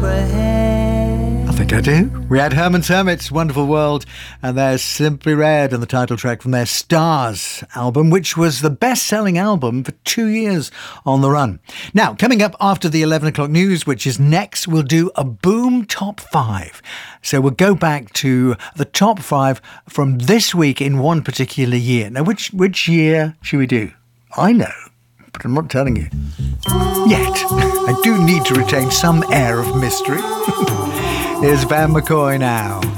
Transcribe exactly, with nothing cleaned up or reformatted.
I think I do. We had Herman's Hermits, Wonderful World, and there's Simply Red and the title track from their Stars album, which was the best-selling album for two years on the run. Now, coming up after the eleven o'clock news, which is next, we'll do a Boom Top five. So we'll go back to the top five from this week in one particular year. Now, which, which year should we do? I know, but I'm not telling you yet. I do need to retain some air of mystery. Here's Van McCoy now.